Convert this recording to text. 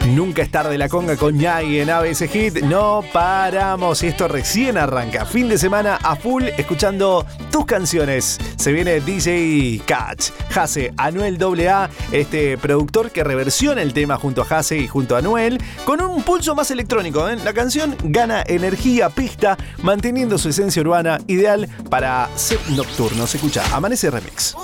Nunca es tarde la conga con Ñai en ABC Hit. No paramos y esto recién arranca. Fin de semana a full escuchando tus canciones. Se viene DJ Catch, Jase, Anuel AA, este productor que reversiona el tema junto a Jase y junto a Anuel con un pulso más electrónico. La canción gana energía, pista, manteniendo su esencia urbana, ideal para set nocturno. Se escucha Amanece Remix.